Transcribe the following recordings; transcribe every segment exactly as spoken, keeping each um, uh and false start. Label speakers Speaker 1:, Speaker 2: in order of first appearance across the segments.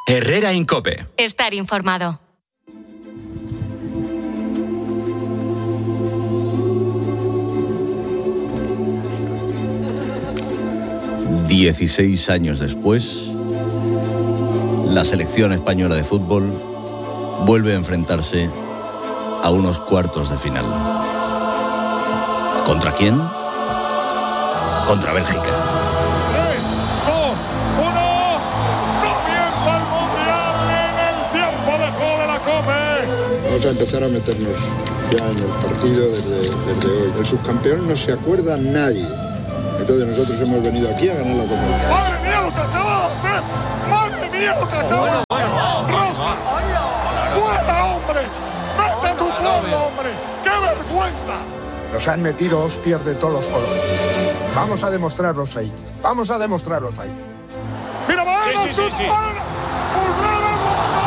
Speaker 1: Herrera en COPE.
Speaker 2: Estar informado.
Speaker 3: Dieciséis años después, la selección española de fútbol vuelve a enfrentarse a unos cuartos de final. ¿Contra quién? Contra Bélgica.
Speaker 4: tres, dos, uno, comienza el Mundial en el tiempo de juego de la COPE.
Speaker 5: Vamos a empezar a meternos ya en el partido desde, desde hoy. El subcampeón no se acuerda nadie. Entonces nosotros hemos venido aquí a ganar la Copa.
Speaker 4: ¡Madre mía lo que acaba de hacer! ¡Madre mía lo que acaba de hacer! ¡Roja! ¡Fuera, hombre! ¡Mete tu pueblo, hombre! ¡Qué vergüenza!
Speaker 5: Nos han metido hostias de todos los colores. Vamos a demostrarlos ahí. Vamos a demostrarlos ahí.
Speaker 4: ¡Mira, Baena!
Speaker 6: Sí, sí, sí, sí.
Speaker 4: ¡Baena! ¡Urrera,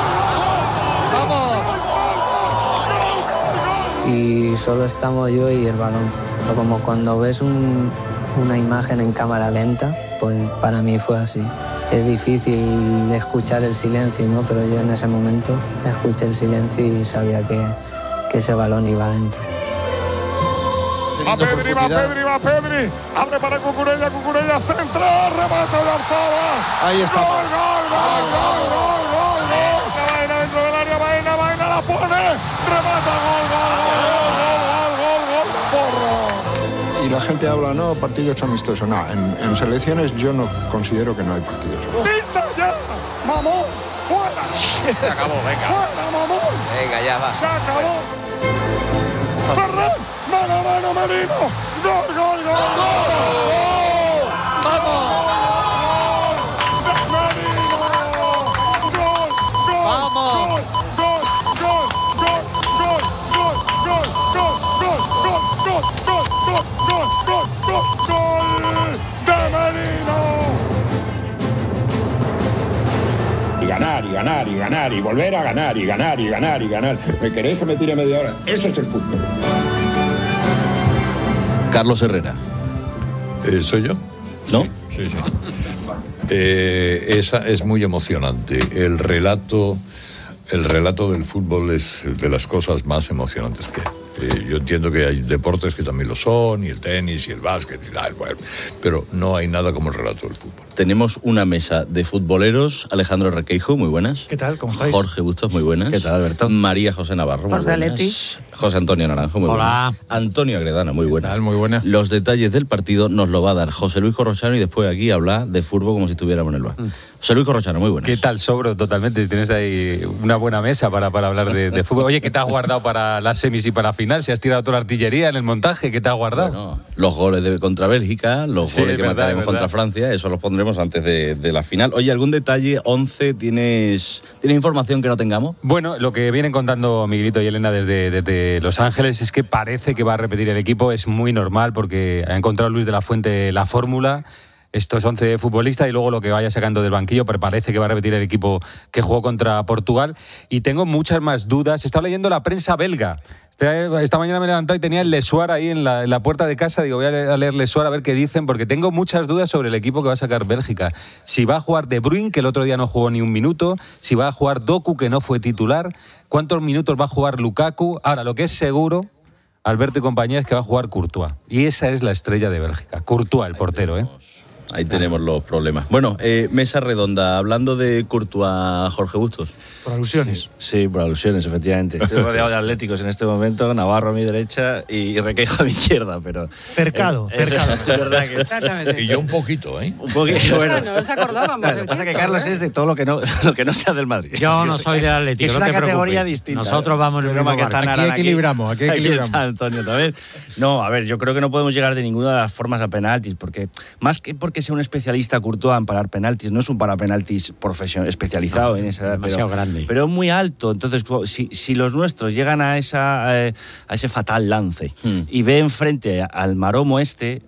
Speaker 4: gol, gol, gol!
Speaker 7: Y solo estamos yo y el balón. Pero como cuando ves un, una imagen en cámara lenta, pues para mí fue así. Es difícil escuchar el silencio, ¿no? Pero yo en ese momento escuché el silencio y sabía que, que ese balón iba adentro.
Speaker 4: Va Pedri, va Pedri, va Pedri. Abre para Cucurella, Cucurella centra, remate de Arzaba.
Speaker 6: Ahí está.
Speaker 4: Gol, gol, gol, gol, gol, gol, gol. Baena dentro del área, Baena, Baena la pone. Remata, gol, gol, gol, gol, gol, gol, gol, porro.
Speaker 5: Y la gente habla, no, partidos amistosos. No, en, en selecciones yo no considero que no hay partidos.
Speaker 4: ¡Pita ya! ¡Mamón! ¡Fuera!
Speaker 6: Se acabó, venga.
Speaker 4: ¡Fuera, mamón!
Speaker 6: Venga, ya va.
Speaker 4: ¡Se acabó! ¡Ferran! ¡Mano, mano, Merino! ¡Gol, gol, gol, gol! ¡Vamos! ¡Merino! ¡Gol, gol! ¡Vamos! ¡Gol, gol, gol, gol, gol, gol, gol, gol, gol, gol, gol, gol, gol, gol, gol, gol de Merino!
Speaker 5: Y ganar, y ganar, y ganar, y volver a ganar, y ganar, y ganar, y ganar. ¿Me queréis que me tire media hora? Ese es el punto.
Speaker 3: Carlos Herrera.
Speaker 8: Eh, ¿Soy yo?
Speaker 3: ¿No?
Speaker 8: Sí, sí. Eh, esa es muy emocionante. El relato, el relato del fútbol es de las cosas más emocionantes que hay. Eh, yo entiendo que hay deportes que también lo son, y el tenis, y el básquet, y tal, bueno, pero no hay nada como el relato del fútbol.
Speaker 3: Tenemos una mesa de futboleros. Alejandro Requeijo, muy buenas.
Speaker 9: ¿Qué tal? ¿Cómo estáis?
Speaker 3: Jorge Bustos, muy buenas.
Speaker 9: ¿Qué tal, Alberto?
Speaker 3: María José Navarro, muy
Speaker 9: José
Speaker 3: buenas.
Speaker 9: Leti.
Speaker 3: José Antonio Naranjo, muy
Speaker 9: Hola.
Speaker 3: buenas. Antonio Agredana, muy buenas.
Speaker 9: ¿Qué tal? Muy buenas.
Speaker 3: Los detalles del partido nos lo va a dar José Luis Corrochano y después aquí habla de fútbol como si estuviéramos en el bar. Mm. José Luis Corrochano, muy buenas.
Speaker 10: ¿Qué tal, Sobro? Totalmente. Tienes ahí una buena mesa para, para hablar de, de fútbol. Oye, ¿qué te has guardado para las semis y para la final? ¿Si has tirado toda la artillería en el montaje? ¿Qué te has guardado?
Speaker 3: Bueno, los goles de contra Bélgica, los
Speaker 10: Sí,
Speaker 3: goles que
Speaker 10: verdad,
Speaker 3: marcaremos
Speaker 10: verdad.
Speaker 3: contra Francia, eso los pondremos antes de, de la final. Oye, ¿algún detalle? once, ¿tienes, ¿tienes información que no tengamos?
Speaker 10: Bueno, lo que vienen contando Miguelito y Elena desde, desde Los Ángeles es que parece que va a repetir el equipo. Es muy normal porque ha encontrado Luis de la Fuente la fórmula. Estos once futbolistas y luego lo que vaya sacando del banquillo, pero parece que va a repetir el equipo que jugó contra Portugal. Y tengo muchas más dudas. Estaba leyendo la prensa belga. Esta, esta mañana me he levantado y tenía el Le Soir ahí en la, en la puerta de casa. Digo, voy a leer, a leer Le Soir a ver qué dicen, porque tengo muchas dudas sobre el equipo que va a sacar Bélgica. Si va a jugar De Bruyne, que el otro día no jugó ni un minuto. Si va a jugar Doku, que no fue titular. ¿Cuántos minutos va a jugar Lukaku? Ahora, lo que es seguro, Alberto y compañía, es que va a jugar Courtois. Y esa es la estrella de Bélgica. Courtois, el portero, ¿eh?
Speaker 3: Ahí tenemos los problemas. Bueno, eh, mesa redonda. Hablando de Courtois, Jorge Bustos.
Speaker 9: Por alusiones.
Speaker 11: Sí, por alusiones, efectivamente. Estoy rodeado de atléticos en este momento, Navarro a mi derecha y Requeijo a mi izquierda, pero...
Speaker 9: Cercado,
Speaker 11: es,
Speaker 9: cercado.
Speaker 11: Es verdad que...
Speaker 8: Y yo un poquito, ¿eh?
Speaker 11: Un poquito, bueno.
Speaker 12: No nos acordábamos.
Speaker 11: Lo que pasa es que Carlos es de todo lo que no, lo que no sea del Madrid.
Speaker 9: Yo no
Speaker 11: es,
Speaker 9: soy
Speaker 11: es,
Speaker 9: del Atlético,
Speaker 11: es
Speaker 9: no
Speaker 11: una
Speaker 9: te
Speaker 11: categoría
Speaker 9: preocupes.
Speaker 11: distinta.
Speaker 9: Nosotros vamos en el mismo barco. Aquí
Speaker 11: Aquí
Speaker 9: equilibramos, aquí equilibramos.
Speaker 11: Aquí está Antonio también. No, a ver, yo creo que no podemos llegar de ninguna de las formas a penaltis, porque más que porque sea un especialista Courtois en parar penaltis, no es un parapenaltis profesional especializado no, en esa edad,
Speaker 9: demasiado
Speaker 11: pero,
Speaker 9: grande.
Speaker 11: pero es muy alto. Entonces, si, si los nuestros llegan a esa eh, a ese fatal lance hmm. y ve enfrente al maromo este,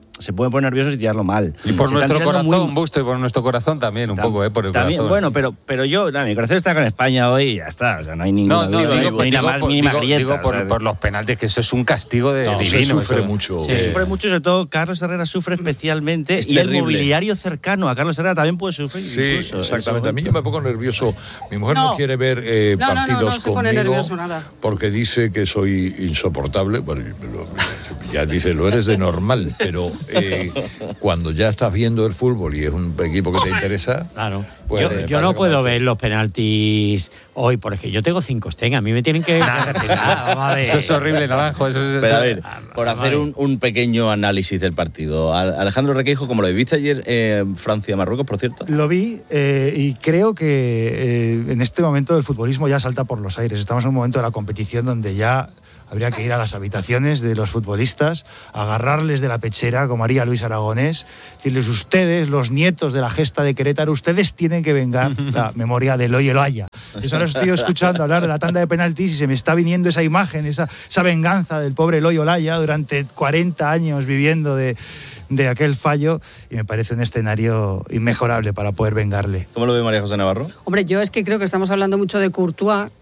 Speaker 11: se pueden poner nerviosos y tirarlo mal.
Speaker 10: Y por
Speaker 11: Se
Speaker 10: nuestro
Speaker 11: están tirando
Speaker 10: corazón,
Speaker 11: muy-
Speaker 10: Busto, y por nuestro corazón también, un
Speaker 11: Tam-
Speaker 10: poco, ¿eh? Por el
Speaker 11: también,
Speaker 10: corazón.
Speaker 11: bueno, pero, pero yo, no, mi corazón está con España hoy y ya está. O sea, no hay ninguna
Speaker 10: No, no,
Speaker 11: duda,
Speaker 10: digo,
Speaker 11: ni la
Speaker 10: digo
Speaker 11: más
Speaker 10: por,
Speaker 11: mínima
Speaker 10: digo-
Speaker 11: grieta.
Speaker 10: digo por,
Speaker 11: o sea,
Speaker 10: por los penaltis, que eso es un castigo de
Speaker 8: No, se
Speaker 10: divino.
Speaker 8: sufre
Speaker 10: eso.
Speaker 8: mucho.
Speaker 11: Se
Speaker 8: Eh,
Speaker 11: sufre mucho, sobre todo Carlos Herrera sufre especialmente
Speaker 3: Es
Speaker 11: y
Speaker 3: terrible.
Speaker 11: el mobiliario cercano a Carlos Herrera también puede sufrir.
Speaker 8: Sí,
Speaker 11: incluso, en
Speaker 8: exactamente. A mí
Speaker 11: ese
Speaker 8: yo me pongo nervioso. Mi mujer no,
Speaker 1: No.
Speaker 8: quiere ver eh,
Speaker 1: No, no, no,
Speaker 8: partidos
Speaker 1: no se pone
Speaker 8: conmigo
Speaker 1: nervioso nada.
Speaker 8: porque dice que soy insoportable. Bueno, lo- ya dice, lo eres de normal, pero eh, cuando ya estás viendo el fútbol y es un equipo que te interesa...
Speaker 2: Claro.
Speaker 8: pues,
Speaker 2: yo
Speaker 8: eh,
Speaker 2: yo
Speaker 8: pasa
Speaker 2: no
Speaker 8: como
Speaker 2: puedo
Speaker 8: esto.
Speaker 2: ver los penaltis hoy, porque yo tengo cinco estén, a mí me tienen que retirar. Vamos a ver.
Speaker 10: Eso es horrible, Naranjo. Eso es,
Speaker 3: Pero a
Speaker 10: eso-
Speaker 3: ver, por hacer un, un pequeño análisis del partido. A- Alejandro Requeijo, ¿cómo lo viste ayer eh, Francia-Marruecos, por cierto?
Speaker 6: Lo vi eh, y creo que eh, en este momento el futbolismo ya salta por los aires. Estamos en un momento de la competición donde ya habría que ir a las habitaciones de los futbolistas, agarrarles de la pechera, como haría Luis Aragonés, decirles: ustedes, los nietos de la gesta de Querétaro, ustedes tienen que vengar la memoria de Eloy Eloaya. Yo ahora estoy escuchando hablar de la tanda de penaltis y se me está viniendo esa imagen, esa, esa venganza del pobre Eloy Olaya durante cuarenta años viviendo de, de aquel fallo, y me parece un escenario inmejorable para poder vengarle.
Speaker 3: ¿Cómo lo ve María José Navarro?
Speaker 1: Hombre, yo es que creo que estamos hablando mucho de Courtois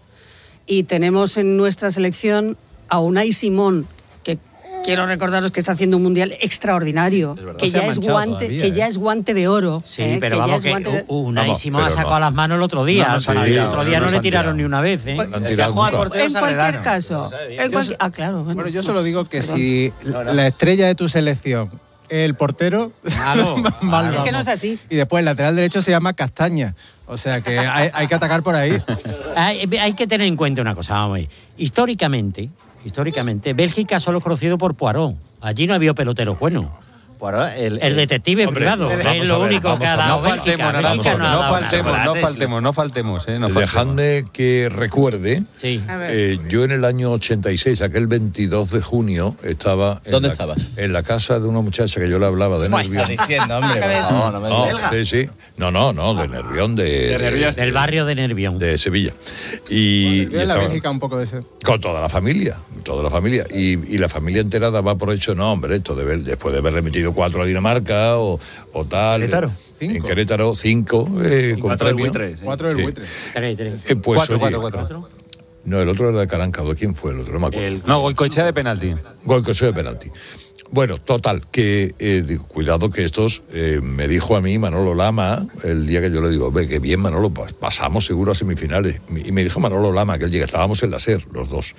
Speaker 1: y tenemos en nuestra selección a Unai Simón, que quiero recordaros que está haciendo un mundial extraordinario, que
Speaker 9: No se ha
Speaker 1: ya es
Speaker 9: manchado
Speaker 1: guante,
Speaker 9: todavía,
Speaker 1: que
Speaker 9: ¿eh?
Speaker 1: ya es guante de oro.
Speaker 2: Sí,
Speaker 1: ¿eh?
Speaker 2: pero
Speaker 1: que ya
Speaker 2: vamos
Speaker 1: es
Speaker 2: que
Speaker 1: guante de-
Speaker 2: Unai
Speaker 8: Vamos,
Speaker 2: Simón ha
Speaker 8: pero
Speaker 2: sacado
Speaker 8: no.
Speaker 2: las manos el otro día.
Speaker 8: No, no
Speaker 2: o sea,
Speaker 8: se ha
Speaker 2: el
Speaker 8: tirado,
Speaker 2: otro
Speaker 8: no
Speaker 2: día no
Speaker 8: se
Speaker 2: le
Speaker 8: han
Speaker 2: tiraron
Speaker 8: tirado.
Speaker 2: ni una vez, ¿eh?
Speaker 8: No han
Speaker 11: momento.
Speaker 8: tirado
Speaker 11: Que juega
Speaker 8: nunca.
Speaker 11: portero
Speaker 1: En cualquier
Speaker 11: Salledano.
Speaker 1: caso, en cualquier- ah, claro. Bueno,
Speaker 9: Bueno, yo solo digo que
Speaker 1: Perdón.
Speaker 9: si la estrella de tu selección, el portero,
Speaker 2: Claro,
Speaker 9: mal
Speaker 2: claro.
Speaker 1: Es que no
Speaker 9: vamos.
Speaker 1: es así.
Speaker 9: Y después el lateral derecho se llama Castaña. O sea que hay, hay que atacar por ahí.
Speaker 2: Hay, hay que tener en cuenta una cosa, vamos a ver. Históricamente, históricamente, Bélgica solo es conocido por Poirot. Allí no había peloteros buenos.
Speaker 11: Poirot, el,
Speaker 2: El detective
Speaker 8: Hombre,
Speaker 2: privado,
Speaker 8: vamos
Speaker 2: que es
Speaker 8: a
Speaker 2: lo
Speaker 8: ver,
Speaker 2: único
Speaker 8: vamos
Speaker 2: que ha
Speaker 8: a ver.
Speaker 2: dado
Speaker 10: No
Speaker 2: Bélgica.
Speaker 10: faltemos,
Speaker 2: Bélgica
Speaker 10: Naranjo,
Speaker 2: no ha
Speaker 10: no
Speaker 2: dado nada.
Speaker 10: faltemos, no
Speaker 11: chocolates.
Speaker 10: faltemos, no faltemos, ¿eh? No faltemos.
Speaker 8: Dejadme que recuerde,
Speaker 2: Sí.
Speaker 1: A ver.
Speaker 8: eh, yo en el año ochenta y seis, aquel veintidós de junio, estaba... en
Speaker 3: ¿Dónde
Speaker 8: la-
Speaker 3: estabas?
Speaker 8: En la casa de una muchacha que yo le hablaba de Nervión.
Speaker 3: diciendo, hombre, por favor, no me
Speaker 8: No,
Speaker 3: digas.
Speaker 8: sí, sí. No, no, no, de Nervión, de, de,
Speaker 2: Del barrio de Nervión.
Speaker 8: de Sevilla. Y, y
Speaker 9: Yo en la
Speaker 8: estaba-
Speaker 9: Bélgica un poco de ese.
Speaker 8: con toda la familia, toda la familia. Y, y la familia entera daba por hecho, no, hombre, esto de ver- después de haber remitido cuatro a Dinamarca o, o tal.
Speaker 6: Querétaro,
Speaker 8: En
Speaker 9: cinco.
Speaker 8: Querétaro, cinco, eh, con
Speaker 11: cuatro del
Speaker 8: premio.
Speaker 11: buitre, sí.
Speaker 9: Cuatro del
Speaker 8: Sí.
Speaker 9: buitre.
Speaker 2: Tres, tres.
Speaker 8: Eh, pues,
Speaker 10: Cuatro,
Speaker 8: oye,
Speaker 10: cuatro, cuatro.
Speaker 8: No, el otro era de Caranca. ¿De quién fue el otro? No me acuerdo.
Speaker 11: El-
Speaker 10: No, Goicoechea de penalti.
Speaker 8: Goicoechea de penalti. Bueno, total, que eh, digo, cuidado que estos, eh, me dijo a mí Manolo Lama, el día que yo le digo, ve, que bien Manolo, pas- pasamos seguro a semifinales. Y me dijo Manolo Lama, aquel día que estábamos en la SER, los dos.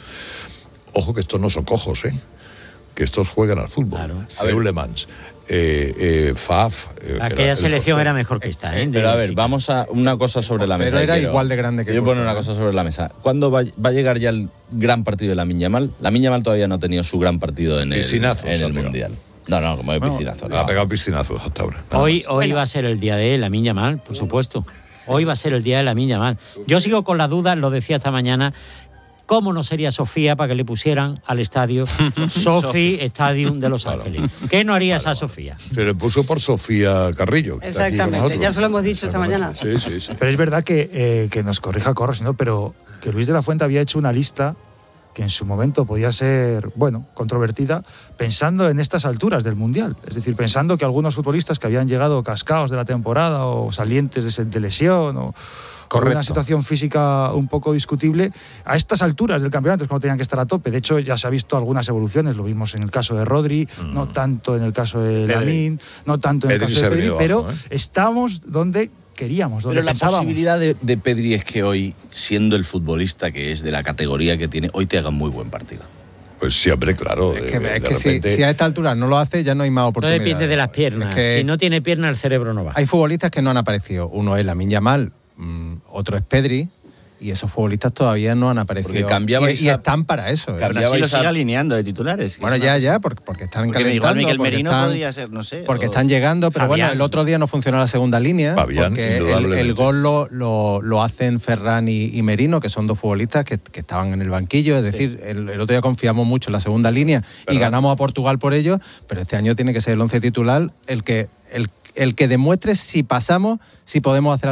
Speaker 8: Ojo que estos no son cojos, ¿eh? Que estos juegan al fútbol.
Speaker 2: Claro.
Speaker 8: Feu Le Mans, eh, eh, Faf. eh, que
Speaker 2: Aquella
Speaker 8: era el
Speaker 2: selección
Speaker 8: portero.
Speaker 2: era mejor que esta, ¿eh? De
Speaker 3: Pero a ver,
Speaker 2: Bélgica.
Speaker 3: vamos a una cosa sobre la
Speaker 9: Pero
Speaker 3: mesa.
Speaker 9: era
Speaker 3: Quiero-
Speaker 9: igual de grande que
Speaker 3: Quiero poner
Speaker 9: Courtois.
Speaker 3: una cosa sobre la mesa. ¿Cuándo va, va a llegar ya el gran partido de la Yamal? La Yamal todavía no ha tenido su gran partido en el,
Speaker 8: Piscinazo
Speaker 3: en
Speaker 8: se ha
Speaker 3: el
Speaker 8: pegado.
Speaker 3: Mundial. No, no, como de
Speaker 9: Bueno,
Speaker 3: piscinazo.
Speaker 8: Ha pegado piscinazos hasta ahora. nada
Speaker 2: Hoy,
Speaker 8: más.
Speaker 2: hoy va a ser el día de Lamine Yamal, por supuesto. Hoy va a ser el día de Lamine Yamal. Yo sigo con la duda, lo decía esta mañana, ¿cómo no sería Sofía para que le pusieran al estadio Sofi Stadium de Los Ángeles? ¿Qué no haría esa Sofía?
Speaker 8: Se le puso por Sofía Carrillo. que está aquí con
Speaker 1: Exactamente,
Speaker 8: nosotros.
Speaker 1: ya se lo hemos dicho esta mañana.
Speaker 8: Sí, sí, sí.
Speaker 6: Pero es verdad que, eh, que nos corrija Corros, ¿no? Pero que Luis de la Fuente había hecho una lista que en su momento podía ser, bueno, controvertida, pensando en estas alturas del Mundial. Es decir, pensando que algunos futbolistas que habían llegado cascados de la temporada o salientes de, se- de lesión o con
Speaker 10: Correcto.
Speaker 6: una situación física un poco discutible, a estas alturas del campeonato es cuando tenían que estar a tope. De hecho, ya se ha visto algunas evoluciones, lo vimos en el caso de Rodri, no tanto en el caso de
Speaker 11: Pedri.
Speaker 6: Lamine, no tanto en el
Speaker 8: Pedri
Speaker 6: caso
Speaker 8: se
Speaker 6: de
Speaker 8: ha
Speaker 6: Pedri,
Speaker 8: venido
Speaker 6: pero
Speaker 8: abajo, ¿eh?
Speaker 6: estamos donde queríamos, donde
Speaker 3: Pero la
Speaker 6: pensábamos.
Speaker 3: posibilidad de, de Pedri es que hoy, siendo el futbolista que es de la categoría que tiene, hoy te haga un muy buen partido.
Speaker 8: Pues siempre, claro.
Speaker 9: Es
Speaker 8: de-
Speaker 9: que,
Speaker 8: de
Speaker 9: es que si,
Speaker 8: repente-
Speaker 9: si a esta altura no lo hace, ya no hay más
Speaker 2: No
Speaker 9: oportunidades.
Speaker 2: depende de las piernas.
Speaker 9: Es que
Speaker 2: Si no tiene piernas, el cerebro no va.
Speaker 9: hay futbolistas que no han aparecido. Uno es Lamine Yamal, mm, otro es Pedri, y esos futbolistas todavía no han aparecido.
Speaker 3: Porque cambiabais
Speaker 9: y, y
Speaker 3: a-
Speaker 9: están para eso. ¿eh?
Speaker 3: Cambi-
Speaker 11: Brasil lo
Speaker 3: Cambiabais a-
Speaker 11: sigue alineando de titulares. que
Speaker 9: Bueno,
Speaker 11: es
Speaker 9: ya,
Speaker 11: una-
Speaker 9: ya, porque, porque están
Speaker 11: Porque
Speaker 9: calentando.
Speaker 11: igual Miguel
Speaker 9: porque
Speaker 11: Merino
Speaker 9: están,
Speaker 11: podría ser, no sé.
Speaker 9: porque
Speaker 11: o-
Speaker 9: están llegando, pero
Speaker 2: Fabián.
Speaker 9: bueno, el otro día no funcionó la segunda línea.
Speaker 8: Fabián,
Speaker 9: porque el,
Speaker 8: indudablemente.
Speaker 9: el gol lo, lo, lo hacen Ferran y, y Merino, que son dos futbolistas que, que estaban en el banquillo. Es decir, el, el otro día confiamos mucho en la segunda línea y
Speaker 8: ¿Verdad?
Speaker 9: ganamos a Portugal por ello, pero este año tiene que ser el once titular el que, el, el que demuestre si pasamos, si podemos hacer algo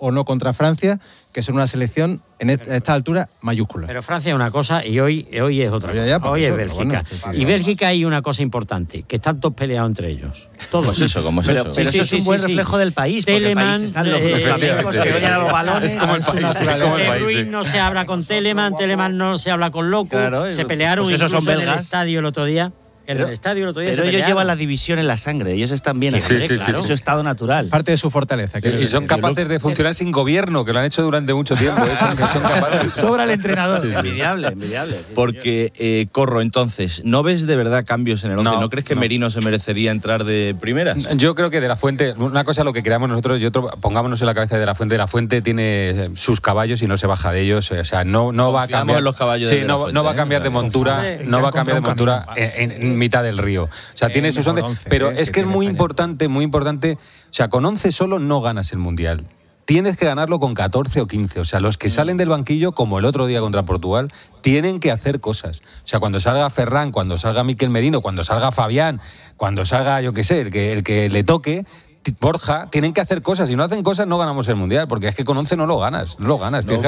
Speaker 9: o no contra Francia, que son una selección en esta, a esta altura mayúscula.
Speaker 2: Pero Francia es una cosa y hoy, hoy es otra
Speaker 9: Ya,
Speaker 2: cosa.
Speaker 9: ya, por
Speaker 2: hoy
Speaker 9: eso,
Speaker 2: es
Speaker 9: pero
Speaker 2: Bélgica.
Speaker 9: bueno, que sí,
Speaker 2: y
Speaker 9: no.
Speaker 2: Bélgica hay una cosa importante, que están todos peleados entre ellos. Todos.
Speaker 3: ¿Cómo es eso? ¿Cómo es
Speaker 11: Pero,
Speaker 3: eso?
Speaker 11: pero
Speaker 2: Sí,
Speaker 11: eso
Speaker 2: sí,
Speaker 11: es un
Speaker 2: sí,
Speaker 11: buen
Speaker 2: sí.
Speaker 11: reflejo del país, porque el país
Speaker 2: Telemann,
Speaker 11: están los,
Speaker 2: eh,
Speaker 11: los flamencos que odian a los balones.
Speaker 10: Es como el
Speaker 11: a su
Speaker 10: país, es
Speaker 11: naturaleza.
Speaker 10: como el
Speaker 2: De
Speaker 10: país,
Speaker 2: Bruyne
Speaker 10: sí.
Speaker 2: no se habla con Telemann, Telemann no se habla con Loco.
Speaker 11: Claro,
Speaker 2: se pelearon
Speaker 11: pues esos
Speaker 2: incluso
Speaker 11: son
Speaker 2: en el
Speaker 11: belgas.
Speaker 2: estadio el otro día. En
Speaker 11: Pero-
Speaker 2: el estadio el otro día
Speaker 11: Pero
Speaker 2: se
Speaker 11: ellos
Speaker 2: pelearon.
Speaker 11: llevan la división en la sangre, ellos están bien,
Speaker 10: Sí,
Speaker 11: hombre,
Speaker 10: sí, sí,
Speaker 11: claro,
Speaker 10: sí.
Speaker 11: es su estado natural.
Speaker 9: Parte de su fortaleza.
Speaker 10: Y
Speaker 9: quiero
Speaker 10: son
Speaker 9: decir.
Speaker 10: capaces de funcionar sin gobierno, que lo han hecho durante mucho tiempo. ¿eh? Son, son capaces.
Speaker 6: Sobra el entrenador.
Speaker 11: Envidiable, envidiable. sí,
Speaker 3: Porque, eh, Corro, entonces, ¿no ves de verdad cambios en el once?
Speaker 10: No,
Speaker 3: ¿No, crees que
Speaker 10: no.
Speaker 3: Merino se merecería entrar de primeras?
Speaker 10: Yo creo que De La Fuente, una cosa lo que creamos nosotros y otro, pongámonos en la cabeza de De La Fuente. De La Fuente tiene sus caballos y no se baja de ellos. O sea, no, no va a
Speaker 3: Confiamos
Speaker 10: cambiar.
Speaker 3: en los caballos
Speaker 10: sí,
Speaker 3: de De La
Speaker 10: no,
Speaker 3: Fuente,
Speaker 10: no va a
Speaker 3: ¿eh?
Speaker 10: cambiar de montura,
Speaker 1: Hombre,
Speaker 10: no va a
Speaker 6: que
Speaker 10: cambiar de
Speaker 6: han
Speaker 10: montura
Speaker 6: encontrado un
Speaker 10: en, en mitad del río. O sea,
Speaker 9: Eh,
Speaker 10: tiene sus
Speaker 9: mejor
Speaker 10: once.
Speaker 9: once,
Speaker 10: Pero
Speaker 9: eh,
Speaker 10: es
Speaker 9: que
Speaker 10: que es
Speaker 9: tiene
Speaker 10: muy
Speaker 9: España.
Speaker 10: importante, muy importante. O sea, con once solo no ganas el Mundial. Tienes que ganarlo con catorce o quince. O sea, los que salen del banquillo, como el otro día contra Portugal, tienen que hacer cosas. O sea, cuando salga Ferran, cuando salga Mikel Merino, cuando salga Fabián, cuando salga, yo qué sé, el que, el que le toque, Borja, tienen que hacer cosas. Si no hacen cosas, no ganamos el Mundial, porque es que con once no lo ganas. No lo ganas. Tienes que